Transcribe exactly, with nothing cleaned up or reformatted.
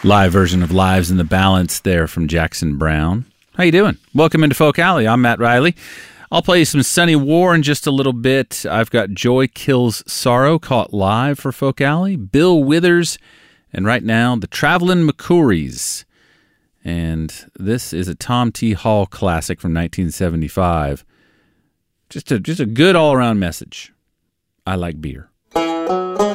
Live version of Lives in the Balance there from Jackson Browne. How you doing? Welcome into Folk Alley. I'm Matt Riley. I'll play you some Sunny War in just a little bit. I've got Joy Kills Sorrow caught live for Folk Alley, Bill Withers, and right now, the Travelin' McCouries. And this is a Tom T. Hall classic from nineteen seventy-five. Just a, just a good all-around message. I like beer.